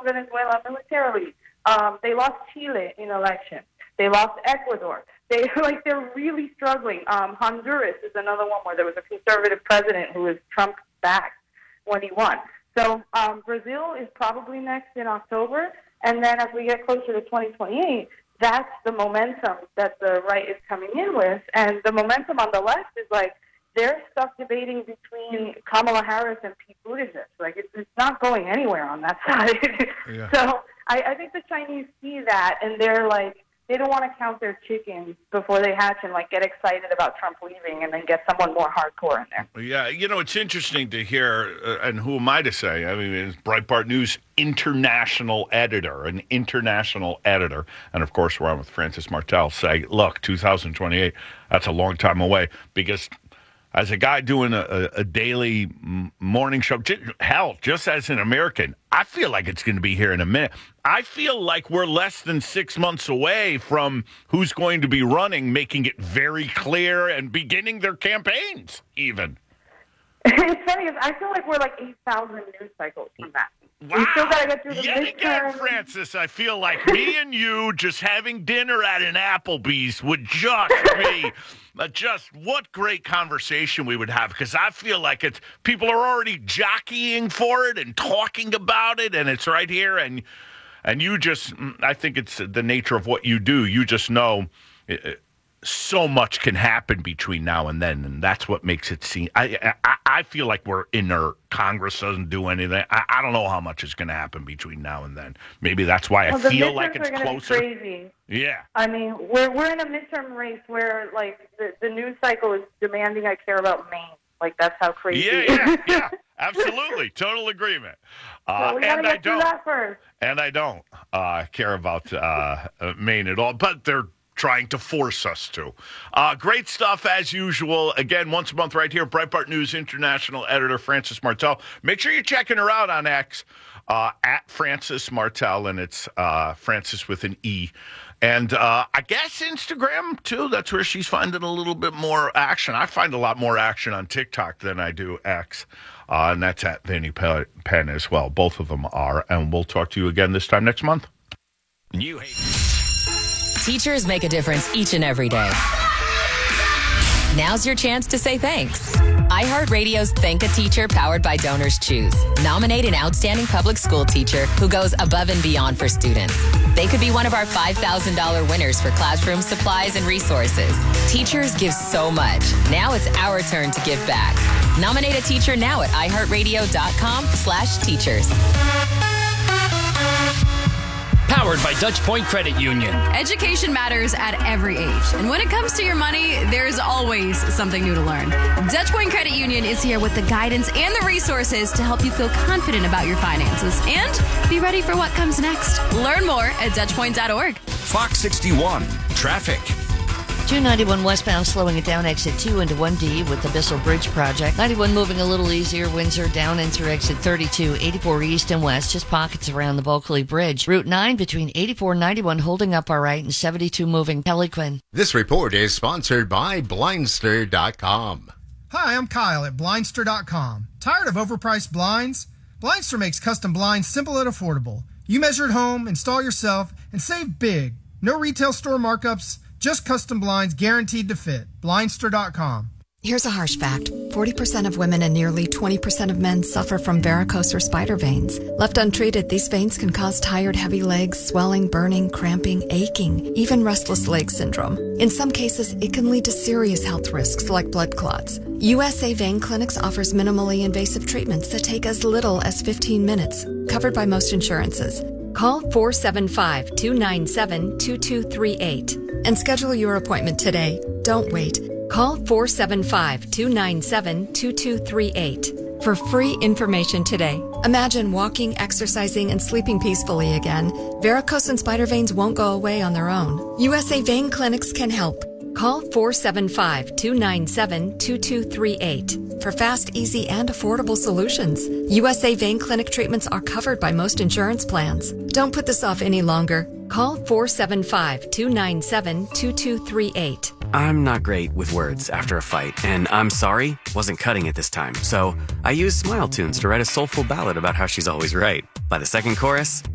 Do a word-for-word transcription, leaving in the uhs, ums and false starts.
Venezuela militarily. Um, they lost Chile in election. They lost Ecuador. They like they're really struggling. Um, Honduras is another one where there was a conservative president who was Trump backed when he won. So um, Brazil is probably next in October, and then as we get closer to twenty twenty-eight, that's the momentum that the right is coming in with, and the momentum on the left is like they're stuck debating between Kamala Harris and Pete Buttigieg. Like it's, it's not going anywhere on that side. Yeah. So I, I think the Chinese see that, and they're like. They don't want to count their chickens before they hatch and, like, get excited about Trump leaving and then get someone more hardcore in there. Yeah, you know, it's interesting to hear, uh, and who am I to say? I mean, it's Breitbart News international editor, an international editor. And, of course, we're on with Frances Martel, say, look, two thousand twenty-eight, that's a long time away. Because as a guy doing a, a daily morning show, hell, just as an American, I feel like it's going to be here in a minute. I feel like we're less than six months away from who's going to be running, making it very clear and beginning their campaigns, even. It's funny, I feel like we're like eight thousand news cycles from that. Wow. We still got to get through the Yet midterm. again, Frances, I feel like me and you just having dinner at an Applebee's would just be uh, just what great conversation we would have, because I feel like it's people are already jockeying for it and talking about it, and it's right here, and and you just, I think it's the nature of what you do. You just know it, so much can happen between now and then, and that's what makes it seem. I I, I feel like we're inert. Congress doesn't do anything. I, I don't know how much is going to happen between now and then. Maybe that's why well, I feel like it's are closer. Be crazy. Yeah. I mean, we're we're in a midterm race where like the, the news cycle is demanding I care about Maine. Like that's how crazy. Yeah, yeah, yeah. Absolutely, total agreement. Uh, so we gotta and get I through don't. that first. And I don't uh, care about uh, Maine at all, but they're trying to force us to. Uh, great stuff as usual. Again, once a month right here, Breitbart News international editor Frances Martel. Make sure you're checking her out on X uh, at Frances Martel, and it's uh, Frances with an E. And uh, I guess Instagram, too. That's where she's finding a little bit more action. I find a lot more action on TikTok than I do X. Uh, and that's at Vinny Penn as well. Both of them are. And we'll talk to you again this time next month. You hate Teachers make a difference each and every day. Now's your chance to say thanks. iHeartRadio's Thank a Teacher, powered by Donors Choose. Nominate an outstanding public school teacher who goes above and beyond for students. They could be one of our five thousand dollars winners for classroom supplies and resources. Teachers give so much. Now it's our turn to give back. Nominate a teacher now at iHeartRadio.com slash teachers. Powered by Dutch Point Credit Union. Education matters at every age. And when it comes to your money, there's always something new to learn. Dutch Point Credit Union is here with the guidance and the resources to help you feel confident about your finances and be ready for what comes next. Learn more at dutch point dot org. Fox sixty-one, traffic. two ninety-one westbound slowing it down exit two into one D with the Bissell Bridge project. ninety-one moving a little easier. Windsor down in through exit thirty-two. eighty-four east and west, just pockets around the Bulkley Bridge. Route nine between eighty-four and ninety-one holding up all right, and seventy-two moving. Pelican. This report is sponsored by Blindster dot com. Hi, I'm Kyle at Blindster dot com. Tired of overpriced blinds? Blindster makes custom blinds simple and affordable. You measure at home, install yourself, and save big. No retail store markups, just custom blinds guaranteed to fit. Blindster dot com. Here's a harsh fact. forty percent of women and nearly twenty percent of men suffer from varicose or spider veins. Left untreated, these veins can cause tired, heavy legs, swelling, burning, cramping, aching, even restless leg syndrome. In some cases, it can lead to serious health risks like blood clots. U S A Vein Clinics offers minimally invasive treatments that take as little as fifteen minutes, covered by most insurances. Call four seven five, two nine seven, two two three eight and schedule your appointment today. Don't wait. Call four seven five, two nine seven, two two three eight for free information today. Imagine walking, exercising, and sleeping peacefully again. Varicose and spider veins won't go away on their own. U S A Vein Clinics can help. Call four seven five, two nine seven, two two three eight for fast, easy, and affordable solutions. U S A Vein Clinic treatments are covered by most insurance plans. Don't put this off any longer. Call four seven five, two nine seven, two two three eight. I'm not great with words after a fight, and I'm sorry wasn't cutting it this time. So I used Smile Tunes to write a soulful ballad about how she's always right. By the second chorus,